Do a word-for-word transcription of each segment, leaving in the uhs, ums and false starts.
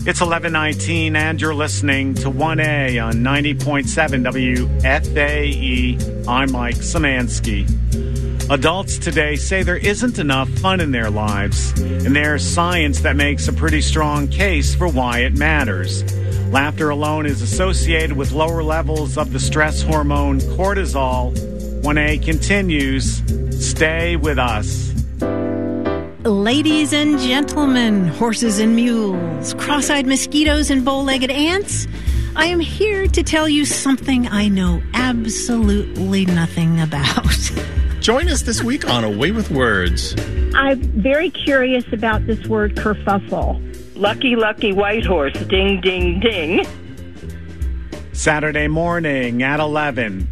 It's eleven nineteen, and you're listening to one A on ninety point seven W F A E. I'm Mike Szymanski. Adults today say there isn't enough fun in their lives, and there's science that makes a pretty strong case for why it matters. Laughter alone is associated with lower levels of the stress hormone cortisol. one A continues. Stay with us. Ladies and gentlemen, horses and mules, cross-eyed mosquitoes and bow-legged ants, I am here to tell you something I know absolutely nothing about. Join us this week on Away with Words. I'm very curious about this word kerfuffle. Lucky, lucky white horse, ding, ding, ding. Saturday morning at eleven.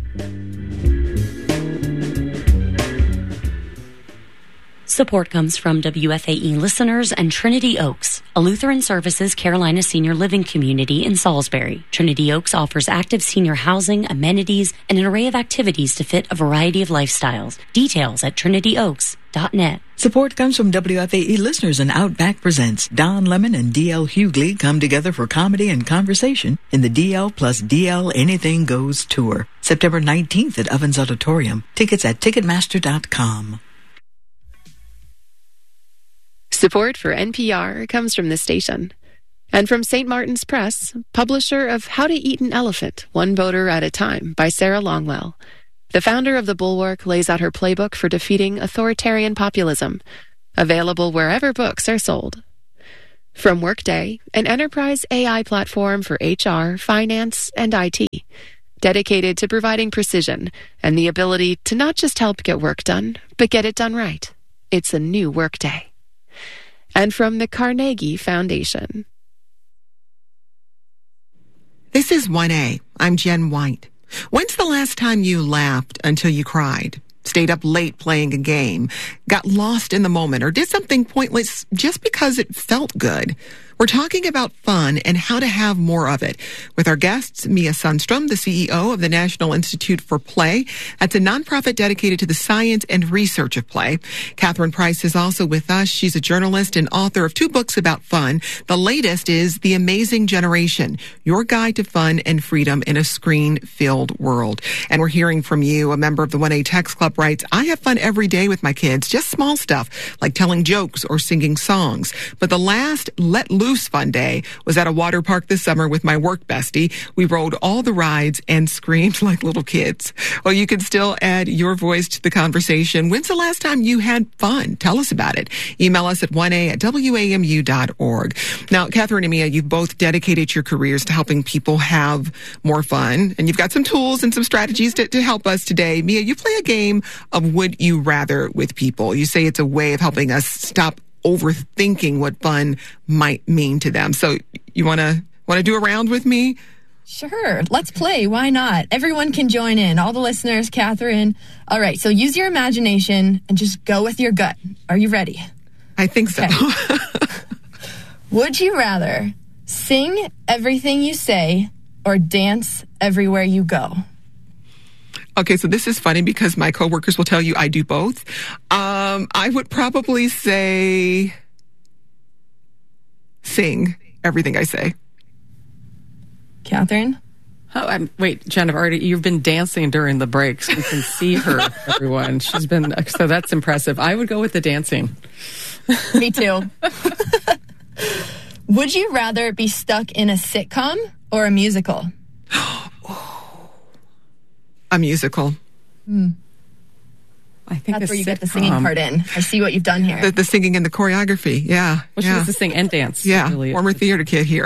Support comes from W F A E listeners and Trinity Oaks, a Lutheran Services Carolina senior living community in Salisbury. Trinity Oaks offers active senior housing, amenities, and an array of activities to fit a variety of lifestyles. Details at trinity oaks dot net. Support comes from W F A E listeners and Outback presents Don Lemon and D L Hughley come together for comedy and conversation in the D L plus D L Anything Goes tour. September nineteenth at Ovens Auditorium. Tickets at ticketmaster dot com. Support for N P R comes from this station and from Saint Martin's Press, publisher of How to Eat an Elephant, One Voter at a Time by Sarah Longwell. The founder of The Bulwark lays out her playbook for defeating authoritarian populism, available wherever books are sold. From Workday, an enterprise A I platform for H R, finance, and I T, dedicated to providing precision and the ability to not just help get work done, but get it done right. It's a new Workday. And from the Carnegie Foundation. This is one A. I'm Jen White. When's the last time you laughed until you cried, stayed up late playing a game, got lost in the moment, or did something pointless just because it felt good? We're talking about fun and how to have more of it with our guests, Mia Sundstrom, the C E O of the National Institute for Play. That's a nonprofit dedicated to the science and research of play. Catherine Price is also with us. She's a journalist and author of two books about fun. The latest is The Amazing Generation, Your Guide to Fun and Freedom in a Screen-Filled World. And we're hearing from you. A member of the one A Text Club writes, I have fun every day with my kids, just small stuff like telling jokes or singing songs. But the last Let Loose fun day was at a water park this summer with my work bestie. We rode all the rides and screamed like little kids. Well, you can still add your voice to the conversation. When's the last time you had fun? Tell us about it. Email us at one A at W A M U dot org. Now, Catherine and Mia, you've both dedicated your careers to helping people have more fun, and you've got some tools and some strategies to, to help us today. Mia, you play a game of Would You Rather with people. You say it's a way of helping us stop overthinking what fun might mean to them. So you want to want to do a round with me? Sure. Let's play. Why not? Everyone can join in. All the listeners, Catherine. All right. So use your imagination and just go with your gut. Are you ready? I think so. Okay. Would you rather sing everything you say or dance everywhere you go? Okay, so this is funny because my coworkers will tell you I do both. Um, I would probably say sing everything I say. Catherine? Oh, I'm, wait, Jen, I've already, you've been dancing during the breaks. We can see her, everyone. She's been, so that's impressive. I would go with the dancing. Me too. Would you rather be stuck in a sitcom or a musical? A musical. Mm. I think that's where you sitcom. get the singing part in. I see what you've done here. The, the singing and the choreography, yeah. Well, she yeah. was to sing and dance. Yeah, really former theater kid here.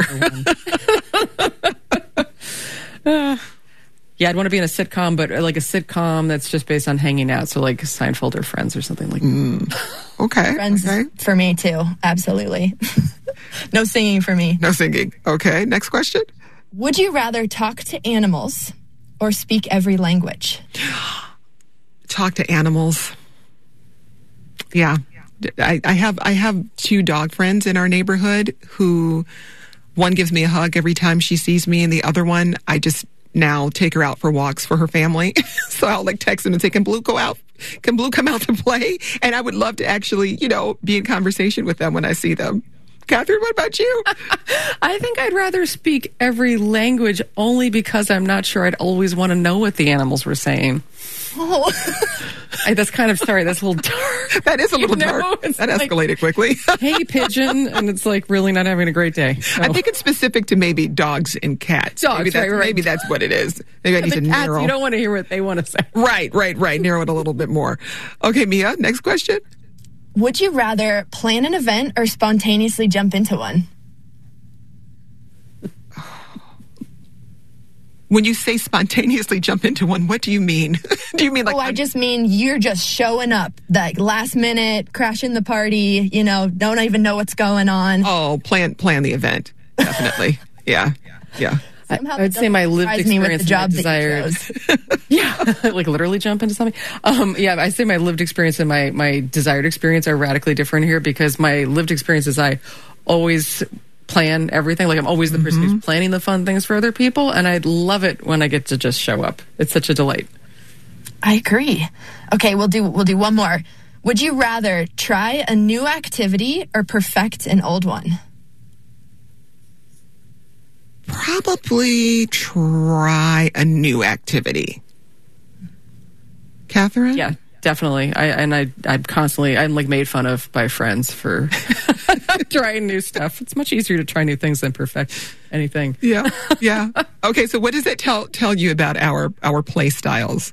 uh, yeah, I'd want to be in a sitcom, but like a sitcom that's just based on hanging out. So like Seinfeld or Friends or something like that. Mm. Okay. Friends okay. for me too. Absolutely. No singing for me. No singing. Okay, next question. Would you rather talk to animals or speak every language? Talk to animals. Yeah. I, I have I have two dog friends in our neighborhood who, one gives me a hug every time she sees me, and the other one, I just now take her out for walks for her family. So I'll like text them and say, can Blue go out? Can Blue come out to play? And I would love to actually, you know, be in conversation with them when I see them. Catherine, what about you? I think I'd rather speak every language only because I'm not sure I'd always want to know what the animals were saying. Oh. I, that's kind of, sorry, that's a little dark. That is a little You know, dark. it's That like, escalated quickly. Hey, pigeon. And it's like really not having a great day. So. I think it's specific to maybe dogs and cats. Dogs, maybe that's, right, right. Maybe that's what it is. Maybe I need the to cats, narrow. you don't want to hear what they want to say. Right, right, right. Narrow it a little bit more. Okay, Mia, next question. Would you rather plan an event or spontaneously jump into one? When you say spontaneously jump into one, what do you mean? Do you mean like... Oh, I just mean you're just showing up, like last minute, crashing the party, you know, don't even know what's going on. Oh, plan plan the event. Definitely. Yeah. Yeah. I, I would say my lived experience and my desired... yeah, like literally jump into something. Um, yeah, I say my lived experience and my, my desired experience are radically different here because my lived experience is I always... plan everything. Like I'm always the person mm-hmm. who's planning the fun things for other people, and I love it when I get to just show up. It's such a delight. I agree. Okay, we'll do we'll do one more. Would you rather try a new activity or perfect an old one? Probably try a new activity. Catherine? Yeah. Definitely. I, and I, I'm constantly, I'm like made fun of by friends for trying new stuff. It's much easier to try new things than perfect anything. Yeah. Yeah. Okay. So what does that tell, tell you about our, our play styles?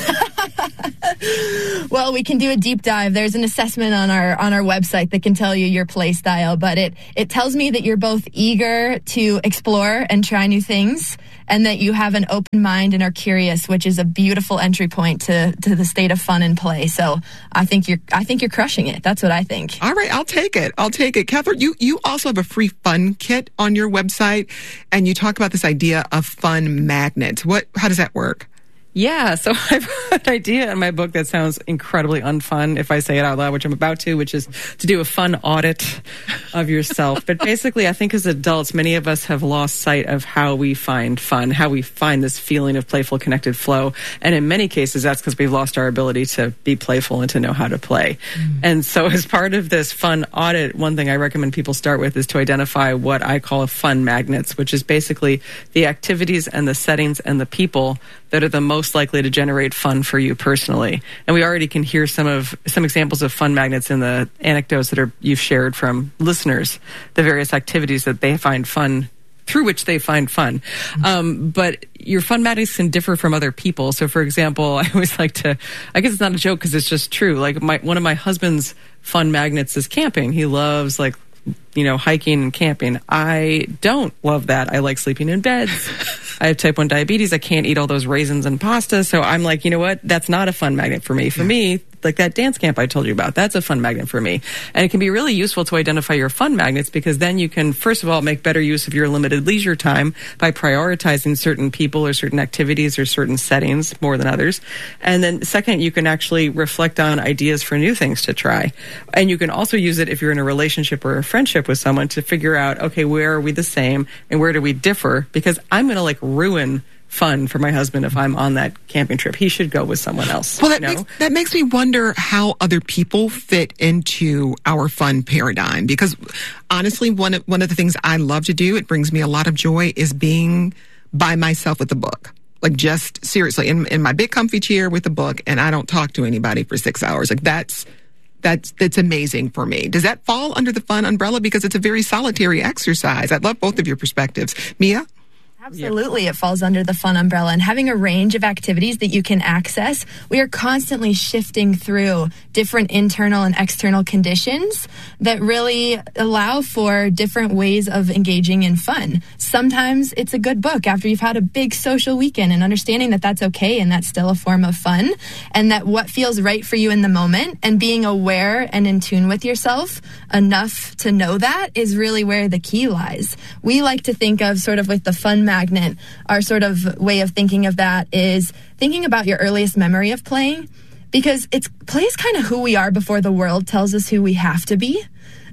Well, we can do a deep dive. There's an assessment on our on our website that can tell you your play style, but it it tells me that you're both eager to explore and try new things, and that you have an open mind and are curious, which is a beautiful entry point to to the state of fun and play. So I think you're I think you're crushing it. That's what I think. All right, I'll take it. I'll take it. Catherine, you you also have a free fun kit on your website, and you talk about this idea of fun magnets. What? How does that work? Yeah, so I have an idea in my book that sounds incredibly unfun if I say it out loud, which I'm about to, which is to do a fun audit of yourself. But basically, I think as adults, many of us have lost sight of how we find fun, how we find this feeling of playful, connected flow. And in many cases, that's because we've lost our ability to be playful and to know how to play. Mm. And so as part of this fun audit, one thing I recommend people start with is to identify what I call fun magnets, which is basically the activities and the settings and the people that are the most likely to generate fun for you personally. And we already can hear some of some examples of fun magnets in the anecdotes that are you've shared from listeners, the various activities that they find fun, through which they find fun. Mm-hmm. Um, but your fun magnets can differ from other people. So, for example, I always like to, I guess it's not a joke because it's just true. Like my one of my husband's fun magnets is camping. He loves like, you know, hiking and camping. I don't love that. I like sleeping in beds. I have type one diabetes. I can't eat all those raisins and pasta. So I'm like, you know what? That's not a fun magnet for me. For me, like that dance camp I told you about, that's a fun magnet for me. And it can be really useful to identify your fun magnets because then you can, first of all, make better use of your limited leisure time by prioritizing certain people or certain activities or certain settings more than others. And then second, you can actually reflect on ideas for new things to try. And you can also use it if you're in a relationship or a friendship with someone to figure out, okay, where are we the same and where do we differ? Because I'm going to like ruin fun for my husband if I'm on that camping trip. He should go with someone else. Well, that, you know? makes, that makes me wonder how other people fit into our fun paradigm. Because honestly, one of, one of the things I love to do, it brings me a lot of joy, is being by myself with a book. Like just seriously, in, in my big comfy chair with a book, and I don't talk to anybody for six hours. Like that's that's that's amazing for me. Does that fall under the fun umbrella? Because it's a very solitary exercise. I'd love both of your perspectives. Mia? Absolutely, it falls under the fun umbrella. And having a range of activities that you can access, we are constantly shifting through different internal and external conditions that really allow for different ways of engaging in fun. Sometimes it's a good book after you've had a big social weekend, and understanding that that's okay and that's still a form of fun, and that what feels right for you in the moment and being aware and in tune with yourself enough to know that is really where the key lies. We like to think of sort of with the fun magnet, our sort of way of thinking of that is thinking about your earliest memory of playing, because it's play is kind of who we are before the world tells us who we have to be.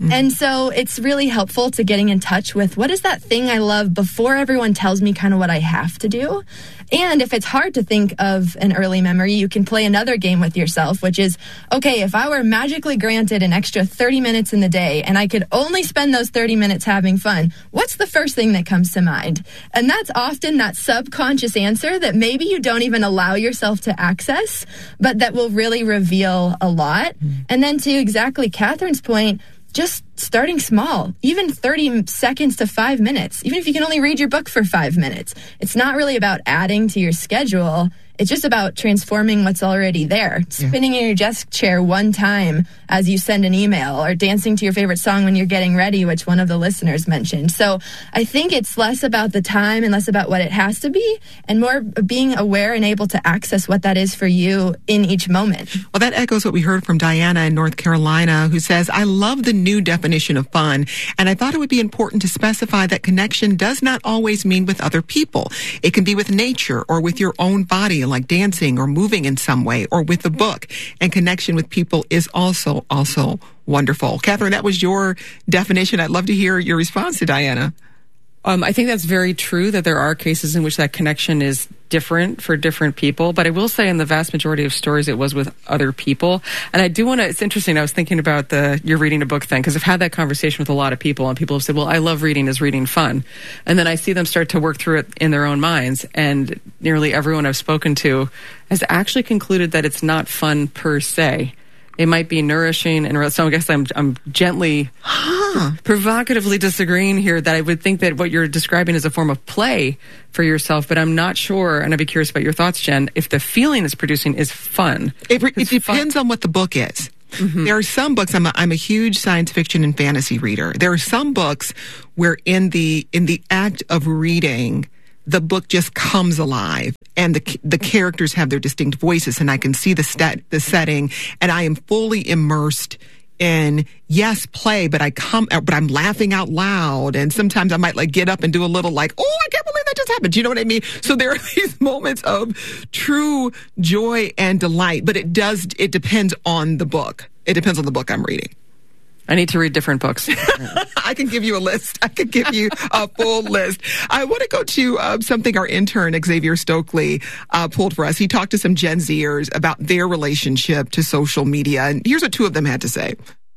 Mm-hmm. And so it's really helpful to getting in touch with what is that thing I love before everyone tells me kind of what I have to do. And if it's hard to think of an early memory, you can play another game with yourself, which is, okay, if I were magically granted an extra thirty minutes in the day and I could only spend those thirty minutes having fun, what's the first thing that comes to mind? And that's often that subconscious answer that maybe you don't even allow yourself to access, but that will really reveal a lot. Mm. And then to exactly Catherine's point, just starting small, even thirty seconds to five minutes, even if you can only read your book for five minutes. It's not really about adding to your schedule. It's just about transforming what's already there. Spinning in your desk chair one time as you send an email, or dancing to your favorite song when you're getting ready, which one of the listeners mentioned. So I think it's less about the time and less about what it has to be, and more being aware and able to access what that is for you in each moment. Well, that echoes what we heard from Diana in North Carolina, who says, I love the new definition of fun, and I thought it would be important to specify that connection does not always mean with other people. It can be with nature or with your own body, like dancing or moving in some way, or with a book. And connection with people is also, also wonderful. Catherine, that was your definition. I'd love to hear your response to Diana. Um, I think that's very true, that there are cases in which that connection is different for different people. But I will say in the vast majority of stories, it was with other people. And I do want to, it's interesting, I was thinking about the you're reading a book thing, because I've had that conversation with a lot of people, and people have said, well, I love reading. Is reading fun? And then I see them start to work through it in their own minds. And nearly everyone I've spoken to has actually concluded that it's not fun per se. It might be nourishing, and so I guess I'm I'm gently, huh. provocatively disagreeing here that I would think that what you're describing is a form of play for yourself, but I'm not sure, and I'd be curious about your thoughts, Jen, if the feeling it's producing is fun. It, it depends fun. on what the book is. Mm-hmm. There are some books, I'm a, I'm a huge science fiction and fantasy reader. There are some books where in the in the act of reading, the book just comes alive, and the the characters have their distinct voices, and I can see the stat, the setting, and I am fully immersed in, yes, play, but I come, but I'm laughing out loud, and sometimes I might like get up and do a little like, oh, I can't believe that just happened. Do you know what I mean? So there are these moments of true joy and delight, but it does, it depends on the book. It depends on the book I'm reading. I need to read different books. I can give you a list. I can give you a full list. I want to go to uh, something our intern, Xavier Stokely, uh, pulled for us. He talked to some Gen Zers about their relationship to social media. And here's what two of them had to say.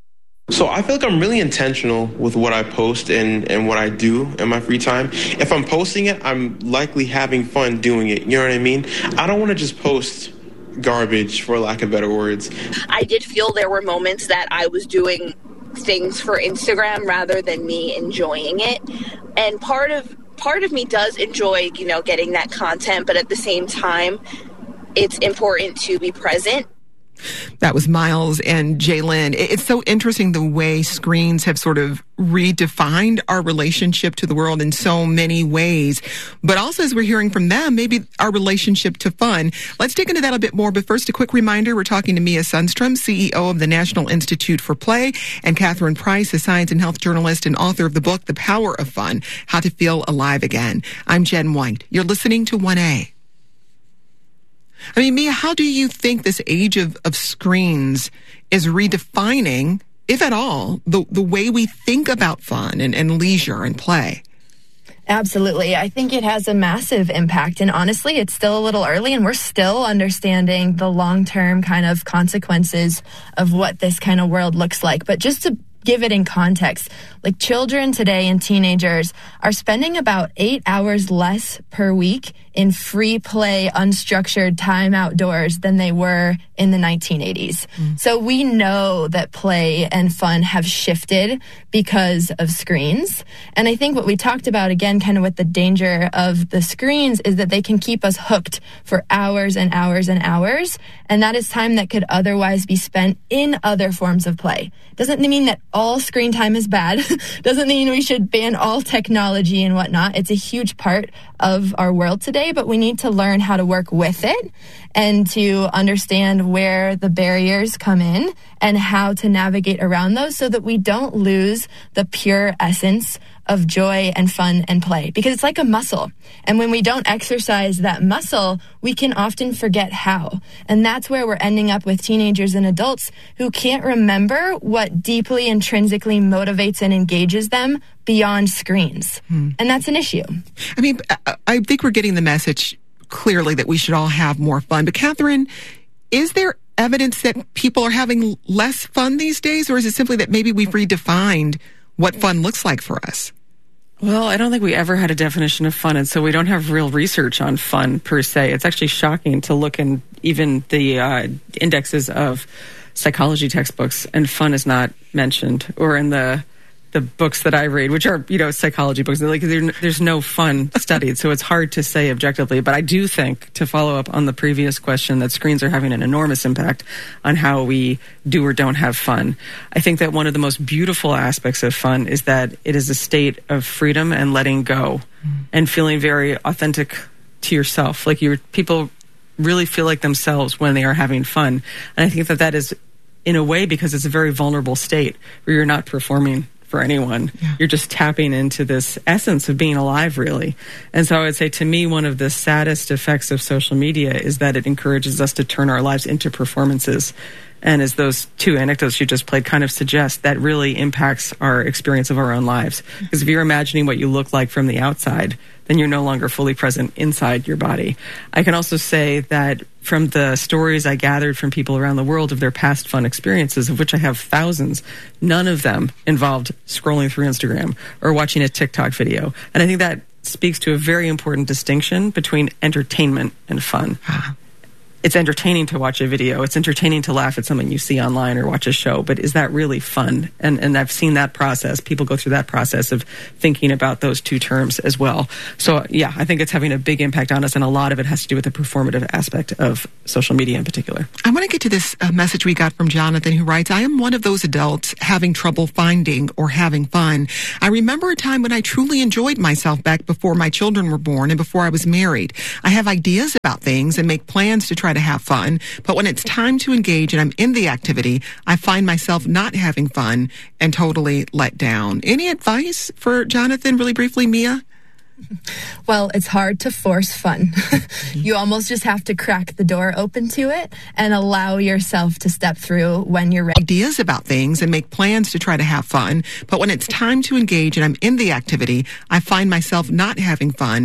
So I feel like I'm really intentional with what I post and, and what I do in my free time. If I'm posting it, I'm likely having fun doing it. You know what I mean? I don't want to just post garbage, for lack of better words. I did feel there were moments that I was doing things for Instagram rather than me enjoying it. And part of part of me does enjoy, you know, getting that content, but at the same time, it's important to be present. That was Miles and Jalen. It's so interesting the way screens have sort of redefined our relationship to the world in so many ways. But also, as we're hearing from them, maybe our relationship to fun. Let's dig into that a bit more. But first, a quick reminder, we're talking to Mia Sundstrom, C E O of the National Institute for Play, and Catherine Price, a science and health journalist and author of the book, The Power of Fun, How to Feel Alive Again. I'm Jen White. You're listening to one A. I mean, Mia, how do you think this age of, of screens is redefining, if at all, the, the way we think about fun and, and leisure and play? Absolutely. I think it has a massive impact. And honestly, it's still a little early, and we're still understanding the long-term kind of consequences of what this kind of world looks like. But just to give it in context, like children today and teenagers are spending about eight hours less per week in free play, unstructured time outdoors than they were in the nineteen eighties. Mm. So we know that play and fun have shifted because of screens. And I think what we talked about, again, kind of with the danger of the screens, is that they can keep us hooked for hours and hours and hours. And that is time that could otherwise be spent in other forms of play. Doesn't mean that all screen time is bad. Doesn't mean we should ban all technology and whatnot. It's a huge part of our world today, but we need to learn how to work with it and to understand where the barriers come in and how to navigate around those so that we don't lose the pure essence of joy and fun and play, because it's like a muscle. And when we don't exercise that muscle, we can often forget how. And that's where we're ending up with teenagers and adults who can't remember what deeply intrinsically motivates and engages them beyond screens. Hmm. And that's an issue. I mean, I think we're getting the message clearly that we should all have more fun. But Catherine, is there evidence that people are having less fun these days, or is it simply that maybe we've redefined what fun looks like for us? Well, I don't think we ever had a definition of fun, and so we don't have real research on fun per se. It's actually shocking to look in even the uh, indexes of psychology textbooks, and fun is not mentioned, or in the the books that I read, which are, you know, psychology books. Like, there's no fun studied, so it's hard to say objectively. But I do think, to follow up on the previous question, that screens are having an enormous impact on how we do or don't have fun. I think that one of the most beautiful aspects of fun is that it is a state of freedom and letting go, mm. and feeling very authentic to yourself. Like, you're, people really feel like themselves when they are having fun. And I think that that is, in a way, because it's a very vulnerable state where you're not performing for anyone. Yeah. You're just tapping into this essence of being alive, really. And so I would say, to me, one of the saddest effects of social media is that it encourages us to turn our lives into performances. And as those two anecdotes you just played kind of suggest, that really impacts our experience of our own lives. Because if you're imagining what you look like from the outside, then you're no longer fully present inside your body. I can also say that from the stories I gathered from people around the world of their past fun experiences, of which I have thousands, none of them involved scrolling through Instagram or watching a TikTok video. And I think that speaks to a very important distinction between entertainment and fun. It's entertaining to watch a video. It's entertaining to laugh at something you see online or watch a show. But is that really fun? And and I've seen that process. People go through that process of thinking about those two terms as well. So, yeah, I think it's having a big impact on us, and a lot of it has to do with the performative aspect of social media in particular. I want to get to this uh, message we got from Jonathan, who writes, I am one of those adults having trouble finding or having fun. I remember a time when I truly enjoyed myself back before my children were born and before I was married. I have ideas about things and make plans to try to have fun, but when it's time to engage and I'm in the activity, I find myself not having fun and totally let down. Any advice for Jonathan, really briefly, Mia? Well, it's hard to force fun. You almost just have to crack the door open to it and allow yourself to step through when you're ready. Ideas about things and make plans to try to have fun, but when it's time to engage and I'm in the activity, I find myself not having fun